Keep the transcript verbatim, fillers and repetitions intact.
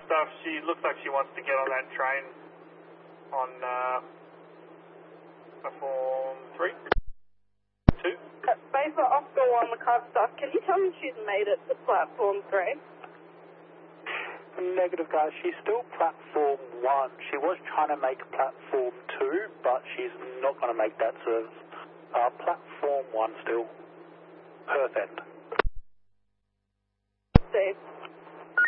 stuff. She looks like she wants to get on that train on uh, platform three. Two. Uh, Base for Oscar one, the car stuff. Can you tell me she's made it to platform three? Negative, guys. She's still platform one. She was trying to make platform two, but she's not going to make that service. Uh, platform one still. Perth end. Steve.